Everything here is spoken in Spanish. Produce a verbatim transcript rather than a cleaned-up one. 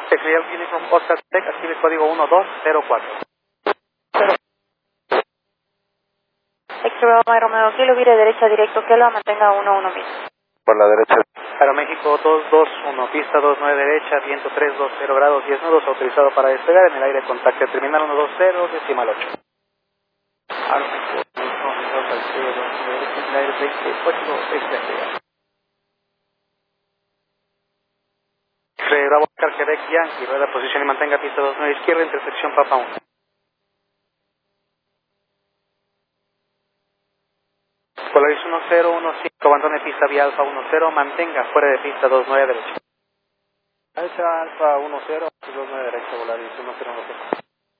X-Ray Uniform Oscar Tech, active el código uno dos cero cuatro. X-Ray Romeo Kilo, vire derecha directo, que lo mantenga uno uno mismo. Por la derecha. Aeroméxico dos dos uno, pista dos nueve derecha, viento tres dos cero grados, diez nudos, autorizado para despegar en el aire, contacto terminal uno dos cero, decimal ocho. Aeroméxico dos dos al cero dos nueve derecha, en el aire veintiocho, extendida. X-Ray Bravo Oscar Quebec Yankee, rueda posición y mantenga pista dos nueve izquierda, intersección Papa uno. Polaris uno cero uno cinco, abandone pista vía Alfa uno cero, mantenga fuera de pista dos nueve derecha. Alfa Alfa uno cero, dos nueve derecha, Volaris uno cero uno cinco.